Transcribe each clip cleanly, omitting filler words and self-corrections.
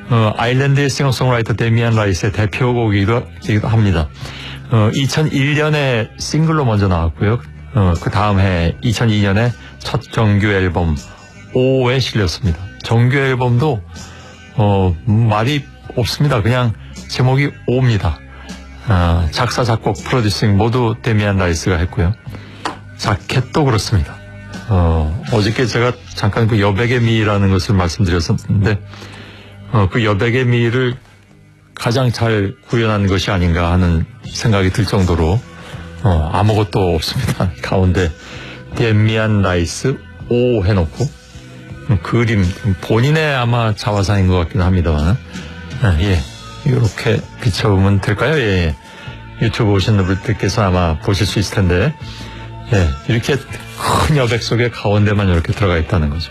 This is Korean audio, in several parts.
아일랜드의 싱어송라이터 데미안 라이스의 대표곡이기도 합니다. 2001년에 싱글로 먼저 나왔고요. 그 다음 해 2002년에 첫 정규 앨범 O에 실렸습니다. 정규 앨범도 말이 없습니다. 그냥 제목이 O입니다. 작사, 작곡, 프로듀싱 모두 데미안 라이스가 했고요. 자켓도 그렇습니다. 어저께 제가 잠깐 그 여백의 미라는 것을 말씀드렸었는데 그 여백의 미를 가장 잘 구현한 것이 아닌가 하는 생각이 들 정도로 아무것도 없습니다. 가운데 데미안 라이스 O 해놓고 그림 본인의 아마 자화상인 것 같긴 합니다만 이렇게 비춰보면 될까요? 예. 유튜브 오시는 분들께서 아마 보실 수 있을 텐데 이렇게 큰 여백 속에 가운데만 이렇게 들어가 있다는 거죠.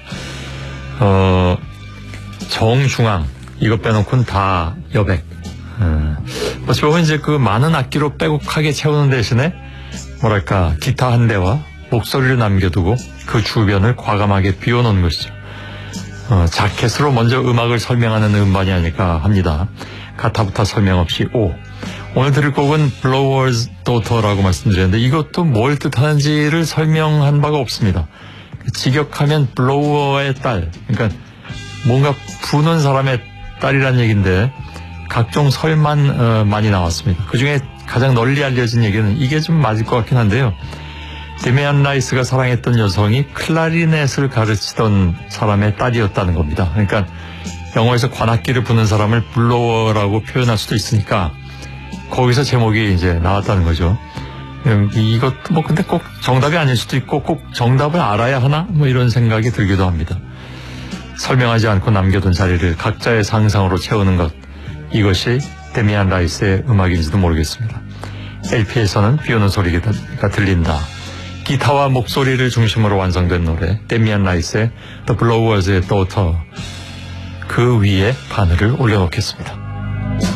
정중앙 이거 빼놓고는 다 여백. 어찌 보면 이제 그 많은 악기로 빼곡하게 채우는 대신에 뭐랄까 기타 한 대와 목소리를 남겨두고 그 주변을 과감하게 비워놓은 것이죠. 자켓으로 먼저 음악을 설명하는 음반이 아닐까 합니다. 가타부타 설명 없이 오늘 들을 곡은 Blower's Daughter라고 말씀드렸는데 이것도 뭘 뜻하는지를 설명한 바가 없습니다. 직역하면 블로워의 딸, 그러니까 뭔가 부는 사람의 딸이란 얘기인데 각종 설만 많이 나왔습니다. 그중에 가장 널리 알려진 얘기는 이게 좀 맞을 것 같긴 한데요. 데미안 라이스가 사랑했던 여성이 클라리넷을 가르치던 사람의 딸이었다는 겁니다. 그러니까 영어에서 관악기를 부는 사람을 블로워라고 표현할 수도 있으니까 거기서 제목이 이제 나왔다는 거죠. 이것도 근데 꼭 정답이 아닐 수도 있고 꼭 정답을 알아야 하나? 이런 생각이 들기도 합니다. 설명하지 않고 남겨둔 자리를 각자의 상상으로 채우는 것, 이것이 데미안 라이스의 음악인지도 모르겠습니다. LP에서는 비오는 소리가 들린다. 기타와 목소리를 중심으로 완성된 노래 데미안 라이스의 The Blower's Daughter, 그 위에 바늘을 올려놓겠습니다.